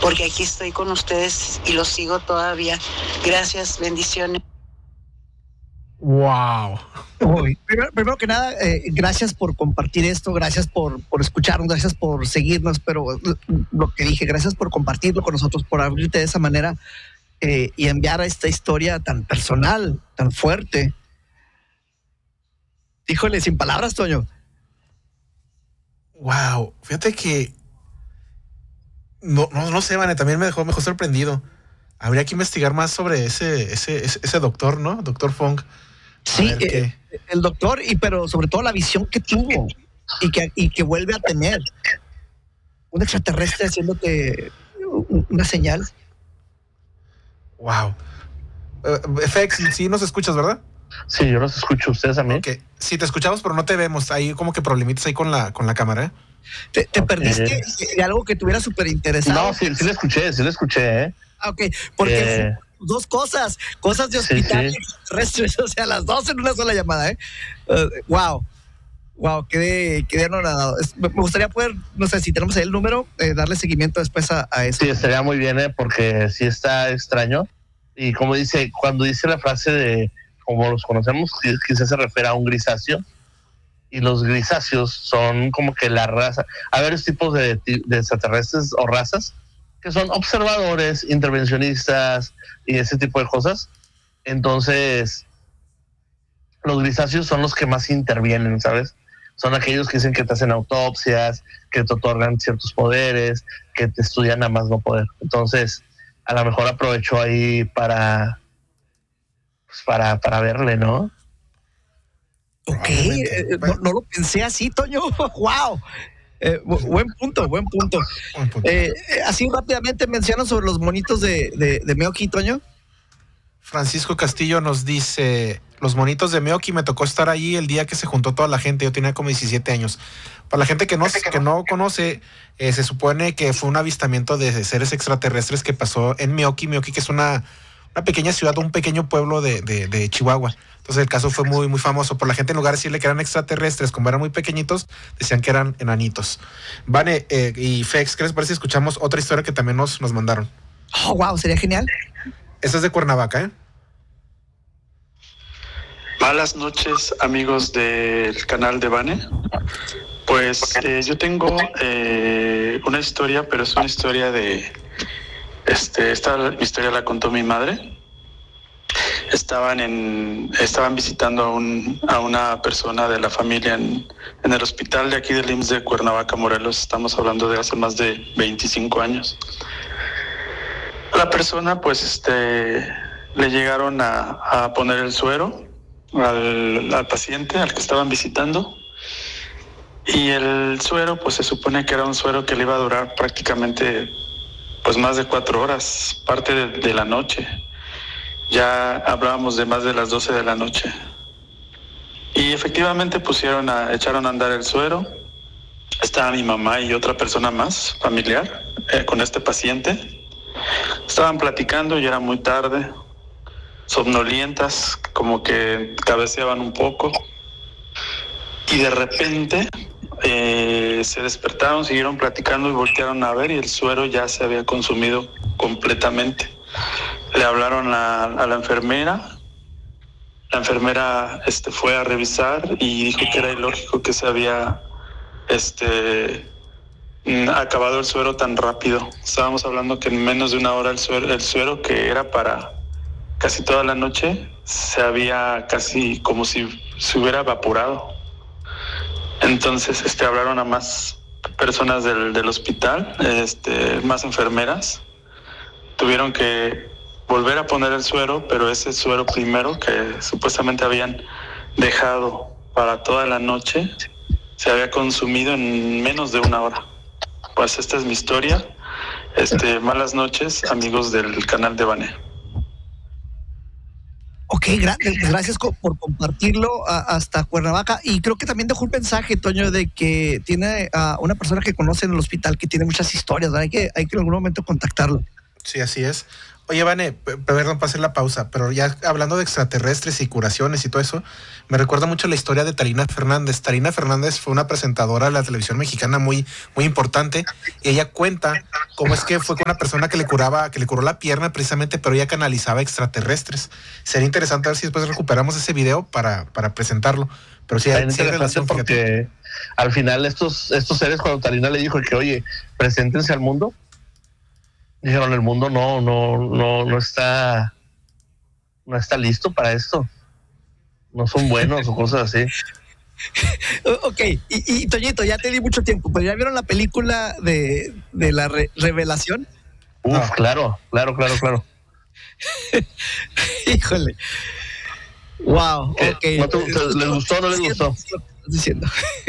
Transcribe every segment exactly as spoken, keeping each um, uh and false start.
porque aquí estoy con ustedes y los sigo todavía. Gracias, bendiciones. Wow. Uy, primero, primero que nada, eh, gracias por compartir esto, gracias por, por escucharnos, gracias por seguirnos, pero lo que dije, gracias por compartirlo con nosotros, por abrirte de esa manera eh, y enviar esta historia tan personal, tan fuerte. Híjole, sin palabras, Toño. Wow, fíjate que no, no, no sé, Vane, también me dejó, me dejó sorprendido. Habría que investigar más sobre ese, ese, ese, ese doctor, ¿no? Doctor Fong. Sí, eh, el doctor, y pero sobre todo la visión que tuvo y que, y que vuelve a tener. Un extraterrestre haciéndote una señal. Wow. Uh, F X, sí nos escuchas, ¿verdad? Sí, yo los escucho, ustedes a mí. Okay. Sí, te escuchamos, pero no te vemos. Hay como que problemitas ahí con la, con la cámara, ¿eh? ¿Te, te okay. perdiste de algo que tuviera súper interesado? No, sí, sí lo escuché, sí lo escuché, ¿eh? Ah, ok, porque eh... dos cosas, cosas de hospital sí, sí. extraterrestres, o sea, las dos en una sola llamada, ¿eh? Uh, wow, wow, quedé, quedé anonadado. Me gustaría poder, no sé, si tenemos ahí el número, eh, darle seguimiento después a, a eso. Sí, estaría muy bien, ¿eh? Porque sí está extraño. Y como dice, cuando dice la frase de como los conocemos, quizás se refiere a un grisáceo. Y los grisáceos son como que la raza. Hay varios tipos de, de extraterrestres o razas que son observadores, intervencionistas y ese tipo de cosas. Entonces, los grisáceos son los que más intervienen, ¿sabes? Son aquellos que dicen que te hacen autopsias, que te otorgan ciertos poderes, que te estudian a más no poder. Entonces, a lo mejor aprovechó ahí para, pues para, para verle, ¿no? Ok, eh, no, no lo pensé así, Toño. ¡Wow! Eh, buen punto, buen punto. Buen punto. Eh, así rápidamente mencionan sobre los monitos de, de, de Meoki, Toño. Francisco Castillo nos dice: los monitos de Meoki, me tocó estar allí el día que se juntó toda la gente. Yo tenía como diecisiete años. Para la gente que no, que no conoce, eh, se supone que fue un avistamiento de seres extraterrestres que pasó en Meoki. Meoki, que es una, una pequeña ciudad, un pequeño pueblo de, de, de Chihuahua. Entonces el caso fue muy, muy famoso. Por la gente, en lugar de decirle que eran extraterrestres, como eran muy pequeñitos, decían que eran enanitos. Vane eh, y Fex, ¿qué les parece si escuchamos otra historia que también nos, nos mandaron? Oh, wow, sería genial. Esta es de Cuernavaca, ¿eh? Malas noches, amigos del canal de Vane. Pues eh, yo tengo eh, una historia, pero es una historia de... Este, esta historia la contó mi madre. Estaban en estaban visitando a, un, a una persona de la familia en, en el hospital de aquí del I M S S de Cuernavaca, Morelos. Estamos hablando de hace más de veinticinco años. La persona, pues, este, le llegaron a, a poner el suero al, al paciente, al que estaban visitando. Y el suero, pues, se supone que era un suero que le iba a durar prácticamente, pues, más de cuatro horas, parte de, de la noche. Ya hablábamos de más de las doce de la noche. Y efectivamente pusieron a, echaron a andar el suero. Estaba mi mamá y otra persona más, familiar, eh, con este paciente. Estaban platicando y era muy tarde, somnolientas, como que cabeceaban un poco. Y de repente eh, se despertaron, siguieron platicando y voltearon a ver y el suero ya se había consumido completamente. Le hablaron a, a la enfermera. La enfermera este, fue a revisar y dijo que era ilógico que se había este, acabado el suero tan rápido. Estábamos hablando que en menos de una hora el suero, el suero que era para casi toda la noche se había casi como si se hubiera evaporado. Entonces este, hablaron a más personas del, del hospital, este, más enfermeras. Tuvieron que volver a poner el suero, pero ese suero primero que supuestamente habían dejado para toda la noche se había consumido en menos de una hora. Pues esta es mi historia. Este, malas noches, amigos del canal de Vane. Ok, gracias, gracias por compartirlo a, hasta Cuernavaca. Y creo que también dejó un mensaje, Toño, de que tiene a uh, una persona que conoce en el hospital que tiene muchas historias, ¿verdad? Hay que, hay que en algún momento contactarlo. Sí, así es. Oye, Vane, p- perdón para hacer la pausa, pero ya hablando de extraterrestres y curaciones y todo eso, me recuerda mucho la historia de Talina Fernández. Talina Fernández fue una presentadora de la televisión mexicana muy, muy importante, y ella cuenta cómo es que fue con una persona que le curaba, que le curó la pierna precisamente, pero ella canalizaba extraterrestres. Sería interesante ver si después recuperamos ese video para, para presentarlo. Pero sí, Es hay, sí hay interesante relación, fíjate. porque al final estos, estos seres, cuando Talina le dijo que, oye, preséntense al mundo, dijeron, el mundo no, no, no, no está, no está listo para esto. No son buenos o cosas así. Ok, y, y Toñito, ya te di mucho tiempo, pero ¿ya vieron la película de, de la re- revelación? Uf, No. claro, claro, claro, claro. Híjole. Wow, ¿Qué? ok. ¿No te- te- les gustó o no les gustó? Es lo que estás diciendo.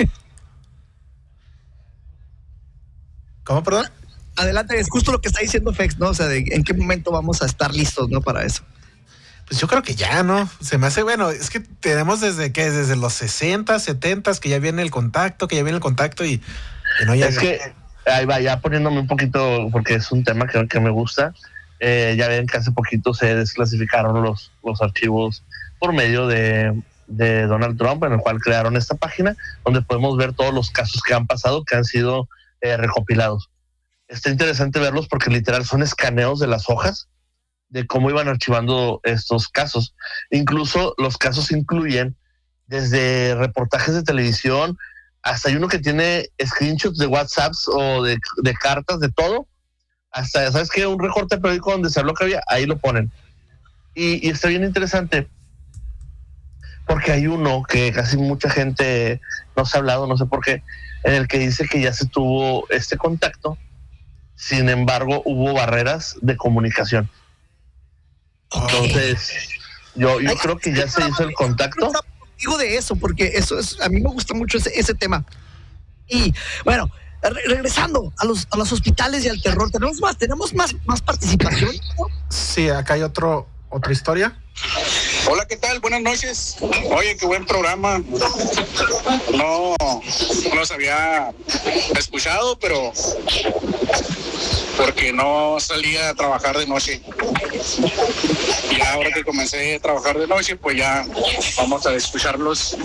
¿Cómo, perdón? Adelante, es justo lo que está diciendo Fex, ¿no? O sea, de en qué momento vamos a estar listos, ¿no? Para eso. Pues yo creo que ya, ¿no? Se me hace, bueno, es que tenemos desde que desde los sesenta, setenta, que ya viene el contacto, que ya viene el contacto y, y no llega. Es que ahí va, ya poniéndome un poquito, porque es un tema que, que me gusta. Eh, ya ven que hace poquito se desclasificaron los, los archivos por medio de, de Donald Trump, en el cual crearon esta página donde podemos ver todos los casos que han pasado, que han sido eh, recopilados. Está interesante verlos porque literal son escaneos de las hojas de cómo iban archivando estos casos. Incluso los casos incluyen desde reportajes de televisión hasta hay uno que tiene screenshots de WhatsApps o de, de cartas, de todo. Hasta, ¿sabes qué? Un recorte de periódico donde se habló que había, ahí lo ponen. Y, y está bien interesante porque hay uno que casi mucha gente no se ha hablado, no sé por qué, en el que dice que ya se tuvo este contacto. Sin embargo, hubo barreras de comunicación. Entonces, yo, yo Ay, creo que ya se hizo el contacto. Digo de eso, porque eso es, a mí me gusta mucho ese, ese tema. Y bueno, re- regresando a los, a los hospitales y al terror, tenemos más, tenemos más, más participación, ¿no? Sí, acá hay otro, otra historia. Hola, ¿qué tal? Buenas noches. Oye, qué buen programa. No, no los había escuchado, pero porque no salía a trabajar de noche. Y ahora que comencé a trabajar de noche, pues ya vamos a escucharlos.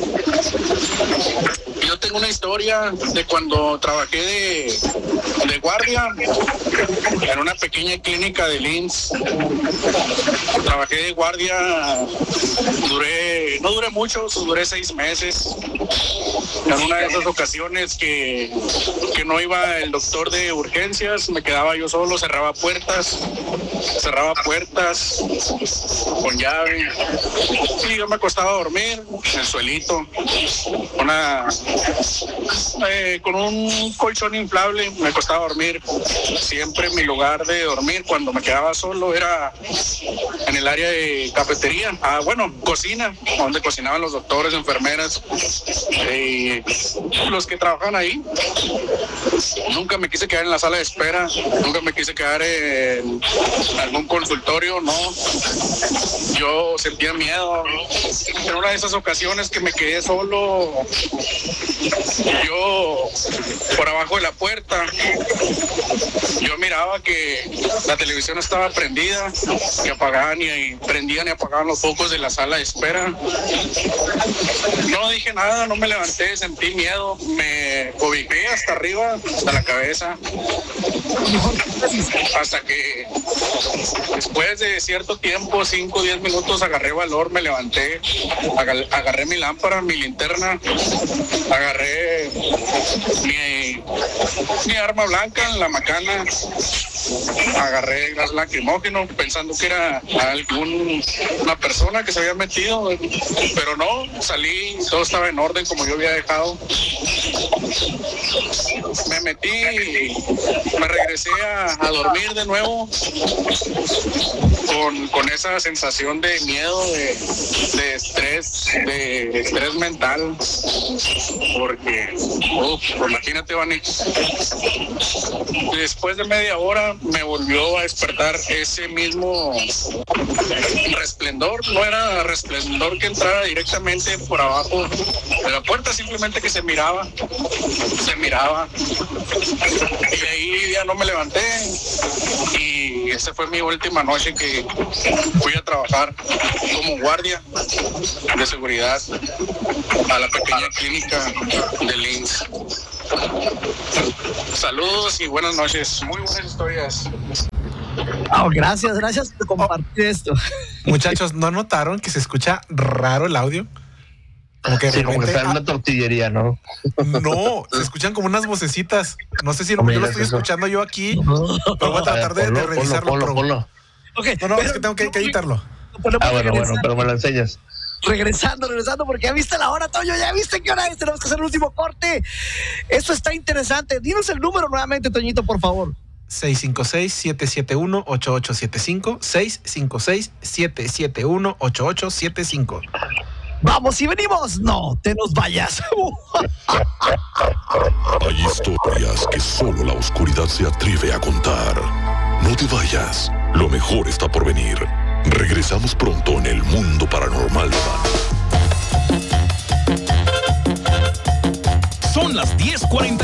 Yo tengo una historia de cuando trabajé de, de guardia en una pequeña clínica de I M S S. Trabajé de guardia, duré, no duré mucho, duré seis meses. En una de esas ocasiones que, que no iba el doctor de urgencias, me quedaba yo solo, cerraba puertas, cerraba puertas con llave. Sí, yo me acostaba a dormir en el suelito, una, eh, con un colchón inflable, me acostaba a dormir. Siempre mi lugar de dormir cuando me quedaba solo era en el área de cafetería, ah, bueno, cocina, donde cocinaban los doctores, enfermeras, eh, los que trabajan ahí. Nunca me quise quedar en la sala de espera, nunca me quise quedar en algún consultorio, no. Yo sentía miedo. En una de esas ocasiones que me quedé solo, yo por abajo de la puerta, yo miraba que la televisión estaba prendida, que apagaban y prendían y apagaban los focos de la sala de espera. No dije nada, no me levanté, sentí miedo, me cobijé hasta arriba, hasta la cabeza, hasta que después de cierto tiempo, cinco o diez minutos, agarré valor, me levanté, agar- agarré mi lámpara, mi linterna, agarré mi, mi arma blanca, la macana, agarré gas lacrimógeno pensando que era algún una persona que se había metido, pero no, salí, todo estaba en orden como yo había dejado. Me metí y me regresé a, a dormir de nuevo con, con esa sensación de miedo, de, de estrés, de estrés mental, porque, uf, imagínate, Vani, después de media hora me volvió a despertar ese mismo resplendor. No era resplendor que entrara directamente por abajo de la puerta, simplemente que se miraba, se miraba. Y de ahí ya no me levanté y esa fue mi última noche que fui a trabajar como guardia de seguridad a la pequeña clínica de Linz. Saludos y buenas noches. Muy buenas historias. Oh, gracias, gracias por compartir esto. Muchachos, ¿no notaron que se escucha raro el audio? Como que, sí, como que está en ah, una tortillería, ¿no? No, se escuchan como unas vocecitas. No sé si lo, Mira, yo lo estoy eso. escuchando yo aquí, pero voy a tratar de, Ponlo, de revisarlo. ponlo, pero- ponlo, ponlo. Okay, No, no, pero- es que tengo que, que editarlo. ponemos Ah, bueno, bueno, regresando, pero me lo enseñas. regresando, regresando, porque ya viste la hora, Toño, ya viste qué hora es, tenemos que hacer el último corte. Esto está interesante. Dinos el número nuevamente, Toñito, por favor. seis cinco seis, siete siete uno, ocho ocho siete cinco, seis cinco seis, siete siete uno, ocho ocho siete cinco. Vamos y venimos. No te nos vayas. Hay historias que solo la oscuridad se atreve a contar. No te vayas, lo mejor está por venir. Regresamos pronto en el mundo paranormal de Bane. Son las diez cuarenta.